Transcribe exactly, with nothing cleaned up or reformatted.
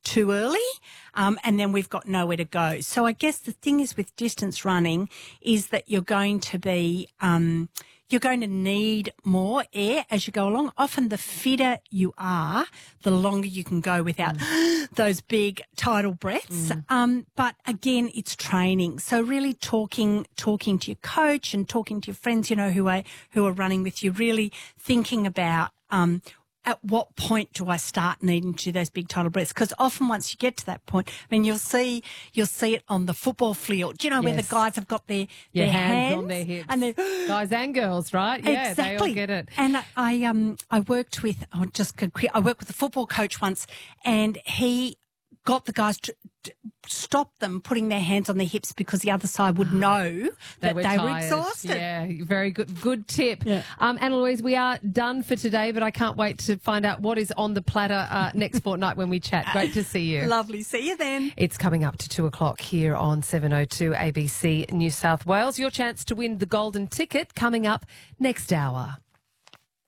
too early, um, and then we've got nowhere to go. So I guess the thing is with distance running is that you're going to be um, you're going to need more air as you go along. Often the fitter you are, the longer you can go without mm. those big tidal breaths. Mm. Um, but again, it's training. So really talking talking to your coach and talking to your friends, you know, who are who are running with you, really thinking about um at what point do I start needing to do those big tidal breaths? Because often once you get to that point, I mean, you'll see you'll see it on the football field, you know, yes. where the guys have got their, yeah, their hands, hands on their hips. and their guys and girls, right? Yeah, exactly. they all get it. And I um I worked with I just could quick I worked with a football coach once, and he got the guys to, to stop them putting their hands on their hips because the other side would know they that were they tired. were exhausted. Yeah, very good. Good tip. Yeah. Um, Anna Louise, we are done for today, but I can't wait to find out what is on the platter uh, next fortnight when we chat. Great to see you. Lovely. See you then. It's coming up to two o'clock here on seven oh two A B C New South Wales. Your chance to win the golden ticket coming up next hour.